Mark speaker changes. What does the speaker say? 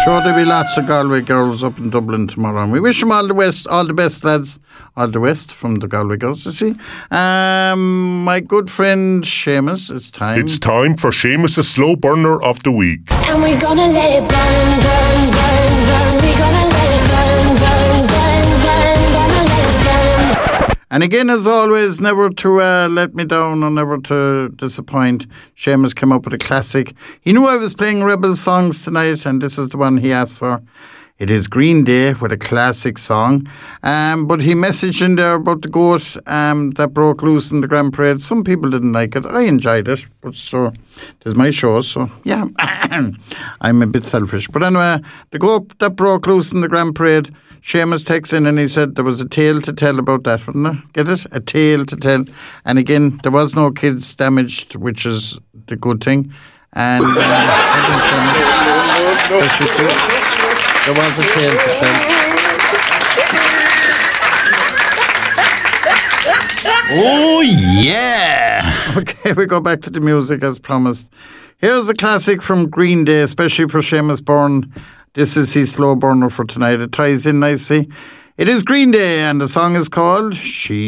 Speaker 1: sure there'll be lots of Galway girls up in Dublin tomorrow. And we wish them all the best, lads. All the best from the Galway girls, you see. My good friend Seamus, it's time.
Speaker 2: It's time for Seamus' slow burner of the week.
Speaker 3: And we're gonna let it burn, burn, burn, burn. We're gonna let it burn, burn, burn, burn. Gonna let it burn.
Speaker 1: And again, as always, never to let me down or never to disappoint. Seamus came up with a classic. He knew I was playing Rebel songs tonight, and this is the one he asked for. It is Green Day with a classic song. But he messaged in there about the goat that broke loose in the Grand Parade. Some people didn't like it. I enjoyed it. But so, it is my show, so yeah. I'm a bit selfish. But anyway, the goat that broke loose in the Grand Parade, Seamus texts in and he said there was a tale to tell about that, wasn't there? Get it? A tale to tell. And again, there was no kids damaged, which is the good thing. And there was a tale to tell. Oh, yeah. Okay, we go back to the music as promised. Here's a classic from Green Day, especially for Seamus Byrne. This is his slow burner for tonight. It ties in nicely. It is Green Day, and the song is called She